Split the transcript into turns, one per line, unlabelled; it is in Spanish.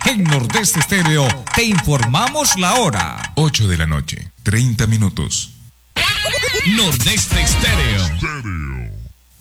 En Nordeste Estéreo te informamos la hora.
8 de la noche, 30 minutos.
Nordeste Estéreo.